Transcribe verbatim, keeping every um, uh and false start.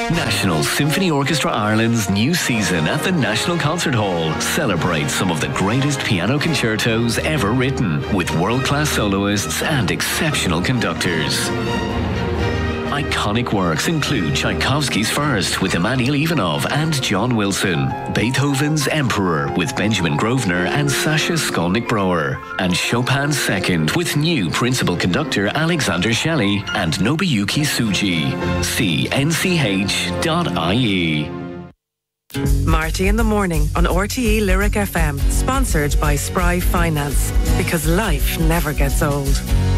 National Symphony Orchestra Ireland's new season at the National Concert Hall celebrates some of the greatest piano concertos ever written with world-class soloists and exceptional conductors. Iconic works include Tchaikovsky's First with Emanuel Ivanov and John Wilson, Beethoven's Emperor with Benjamin Grosvenor and Sasha Skolnick-Brouwer, and Chopin's Second with new principal conductor Alexander Shelley and Nobuyuki Tsuji. See N C H dot I E. Marty in the Morning on R T E Lyric F M, sponsored by Spry Finance, because life never gets old.